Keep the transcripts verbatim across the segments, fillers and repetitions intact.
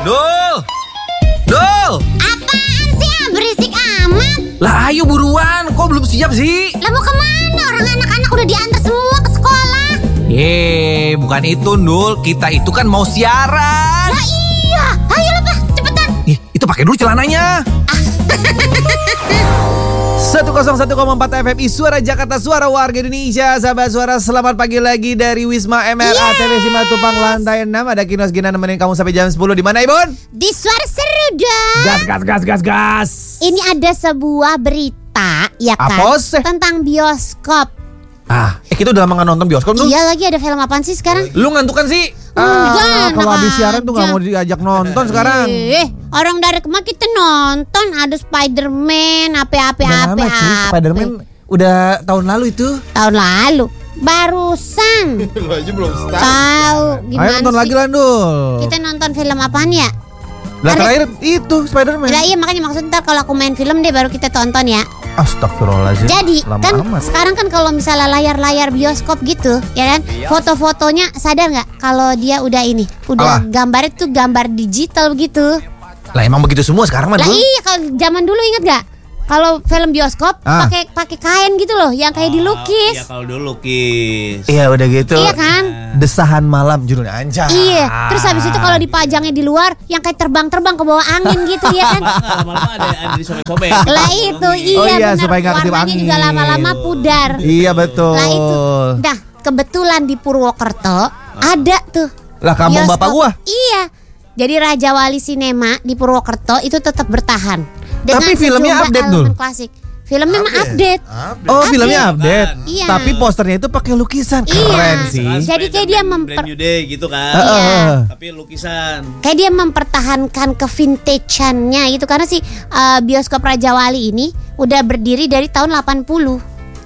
Dul! Dul! Apaan sih ah, berisik amat? Lah ayo buruan, kok belum siap sih? Lah mau kemana? Orang anak-anak udah diantar semua ke sekolah. Yeay, bukan itu Dul, kita itu kan mau siaran. Lah iya, ayo lah Pak, cepetan. Ih, itu pakai dulu celananya. seratus satu koma empat F M I Suara Jakarta, Suara Warga Indonesia. Sahabat Suara, selamat pagi lagi dari Wisma M R A T V Simatupang lantai enam. Ada Kinos Gina nemenin kamu sampai jam sepuluh. Di mana, Ibun? Di Suara Seru dong. Gas, gas, gas, gas, gas. Ini ada sebuah berita, ya kan? Apos? Tentang bioskop. Ah, eh kita udah lama nggak nonton bioskop tuh. Iya lagi ada film apaan sih sekarang? Lu ngantuk kan sih? Enggak, Ah, kalau enak habis siaran tuh nggak aja. mau diajak nonton sekarang. Eh, orang dari kemarin kita nonton ada Spider-Man, apa-apa Udah lama apa cuy, Spider-Man udah tahun lalu itu. tahun lalu. Barusan. Lu aja belum start. Tahu gimana Ayo nonton sih? lagi lah, Dul. Kita nonton film apaan ya? Lah Ada- terakhir itu Spider-Man. Lah iya makanya maksud ntar kalau aku main film deh baru kita tonton ya. Astagfirullahaladzim. Jadi Lama kan amat. sekarang kan kalau misalnya layar-layar bioskop gitu, ya kan? Foto-fotonya sadar nggak kalau dia udah ini, udah Apa? gambarnya tuh gambar digital begitu. Lah emang begitu semua sekarang mah, Lah Dul. iya kalau zaman dulu inget nggak? Kalau film bioskop Ah. pakai pakai kain gitu loh, yang kayak dilukis. Iya kalau dulu lukis. Iya udah gitu. Iya kan? Desahan malam judulnya, anjay. Iya. Terus habis itu kalau dipajangnya di luar, yang kayak terbang-terbang ke bawah angin gitu ya kan? Lama-lama ada ada disobek-sobek. Lah itu iya, Oh iya, benar. supaya nggak ketip Warnanya juga angin. lama-lama pudar. Iya betul. Lah itu. Nah, kebetulan di Purwokerto ada tuh. Lah kampung bioskop. bapak gua. Iya. Jadi Raja Wali Cinema di Purwokerto itu tetap bertahan. Dengan Tapi filmnya sejumlah update, elemen Dul. klasik. Filmnya mah update. Oh, filmnya update. Iya. Tapi posternya itu pakai lukisan. Keren Iya. sih. Jadi kayak dia memper- Brand New Day gitu kan. Heeh. Iya. Tapi lukisan. Kayak dia mempertahankan kevintageannya gitu karena si uh, bioskop Raja Wali ini udah berdiri dari tahun delapan puluh.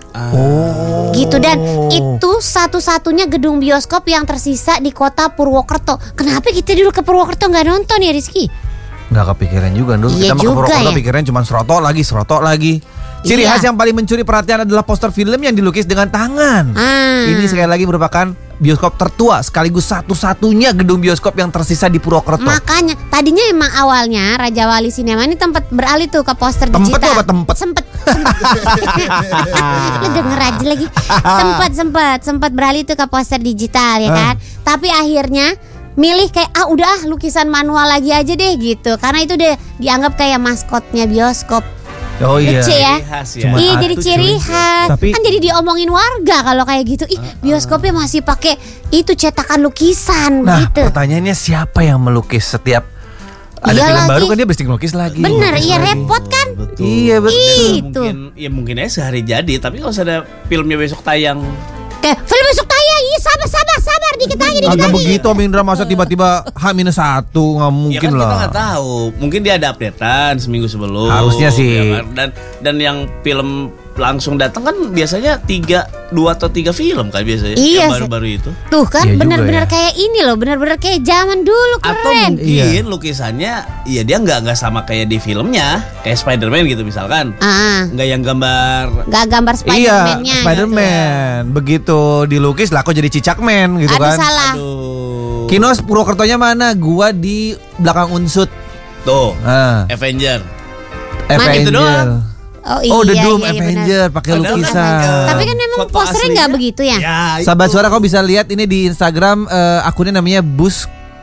Oh. Gitu dan itu satu-satunya gedung bioskop yang tersisa di kota Purwokerto. Kenapa kita dulu ke Purwokerto nggak nonton ya Rizky? Nggak kepikiran juga dulu. Iya Kita mau ke juga Purwokerto ya. pikiran cuma serotok lagi, serotok lagi. Ciri Iya. khas yang paling mencuri perhatian adalah poster film yang dilukis dengan tangan. Ah. Ini sekali lagi merupakan bioskop tertua sekaligus satu-satunya gedung bioskop yang tersisa di Purwokerto. Makanya tadinya emang awalnya Raja Wali Cinema ini tempat beralih tuh ke poster Tempet digital. tuh apa tempet? Sempet. Lu denger aja lagi. Sempet sempet sempet beralih tuh ke poster digital ya kan. Tapi akhirnya milih kayak ah udah ah, lukisan manual lagi aja deh gitu. Karena itu deh dianggap kayak maskotnya bioskop. Oh iya. Lucu ya. Ciri khas ya. Cuma Iya satu, jadi cuy. ciri khas. Tapi- Kan jadi diomongin warga kalau kayak gitu. Ih bioskopnya masih pakai itu cetakan lukisan Nah, gitu. pertanyaannya siapa yang melukis setiap ada Iya film lagi. baru kan dia mesti ngelukis lagi. Bener ngelukis iya lagi. repot kan. Betul. Iya, betul. Dan Itu. Mungkin ya mungkin aja sehari jadi, tapi kalau ada filmnya besok tayang. Kayak film besok tayang. Iya sabar sabar sabar dikit lagi dikit Agak lagi. begitu Om Indra, masa tiba-tiba H minus satu, nggak Ya mungkin kan kita lah. nggak tahu. Mungkin dia ada updatean seminggu sebelum. Harusnya sih. ya kan? Dan dan yang film langsung datang kan biasanya tiga dua atau tiga film kan biasanya. Iya, Yang baru-baru itu. Tuh kan Iya juga benar-benar ya. kayak ini loh, benar-benar kayak zaman dulu Atau keren. mungkin Iya. lukisannya ya dia nggak nggak sama kayak di filmnya, kayak Spider-Man gitu misalkan. Ah, Nggak yang gambar. nggak gambar Iya, Spider-Man-nya. Spider-Man. Begitu dilukis lah kok jadi cicakman gitu Aduh kan. salah. Aduh. Kinos Purwokertonya mana? Gua di belakang Unsut. Tuh. Ah, Avenger. Mana itu doang? Oh iya, Oh, The Doom iya, iya, Avenger pakai Padahal kan, lukisan. eh, Tapi kan emang foto posternya nggak aslinya- begitu ya? Ya, Sahabat itu. Suara kau bisa lihat ini di Instagram, eh, akunnya namanya Bus.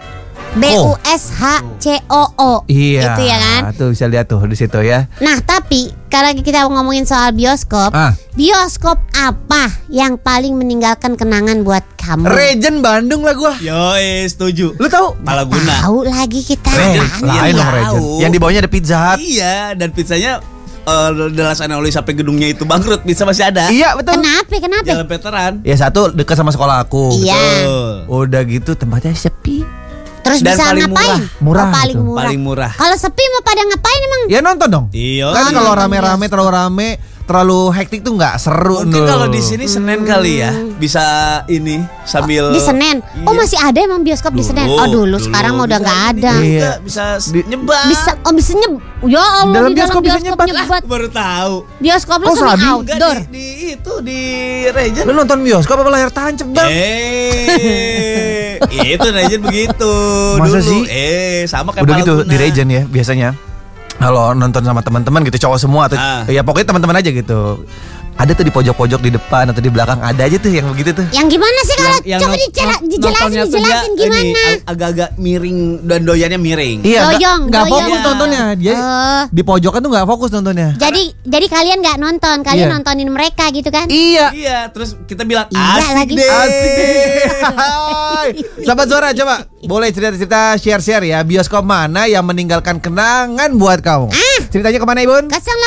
B U S H C O O. Iya. Itu ya kan? Tuh bisa lihat tuh di situ ya. Nah tapi kalau kita ngomongin soal bioskop, Ah. bioskop apa yang paling meninggalkan kenangan buat kamu? Regent Bandung lah gua. Yoi, setuju. Lu tahu? Palaguna. Tahu lagi kita. Regent, kan? lain dong tahu. Regent. Yang di bawahnya ada Pizza Hut. Iya, dan pizzanya eh dalam oleh sampai gedungnya itu bangkrut, bisa masih ada. Iya betul. Kenapa? Kenapa? Jalan Veteran. Ya satu dekat sama sekolah aku. Iya. Betul. Udah gitu tempatnya sepi. Terus Dan bisa paling ngapain? murah. Murah Oh, paling gitu. murah. Paling murah. Kalau sepi mau pada ngapain emang? Ya nonton dong. Iya. Kan Oh, kalau nonton rame-rame terlalu rame, terlalu hektik tuh nggak seru. Mungkin Nur. kalau di sini Senin kali ya, bisa ini sambil Di Senen. Oh Iya. masih ada emang bioskop di Dulu, Senen? Oh dulu, sekarang mah udah Bisa nggak ini ada. juga, Iya. Bisa Di- nyebar. Bisa, oh bisa nyeb. Ya Allah Dalam di bioskop bisa nyebat. nyebat. Baru tahu. Bioskop lu Oh, semi sabi. Enggak outdoor. di, di itu di Regent. Lu nonton bioskop apa layar tancap bang? Eh, itu Regent begitu Masa dulu. sih? Eh, sama kayak Udah gitu Palguna. di Regent ya biasanya. Kalau nonton sama teman-teman gitu, cowok semua atau Ah. ya pokoknya teman-teman aja gitu. Ada tuh di pojok-pojok di depan atau di belakang, ada aja tuh yang begitu tuh. Yang gimana sih kalau Yang- yang coba non- dicela- non- dijelasin nontonnya tuh dijelasin dia gimana? ini, ag- agak-agak miring dan doyannya miring. Iya, nggak- Doyong, nggak doyong. fokus Iya. nontonnya. Dia Oh. di pojokan tuh nggak fokus nontonnya. Jadi jadi kalian nggak nonton, kalian Iya. nontonin mereka gitu kan? Iya. Iya, terus kita bilang Iya asik lagi. deh. Asik deh. Hai. Sahabat Suara, coba boleh cerita-cerita share-share ya. Bioskop mana yang meninggalkan kenangan buat kamu? Ceritanya kemana, Ibun? Kosong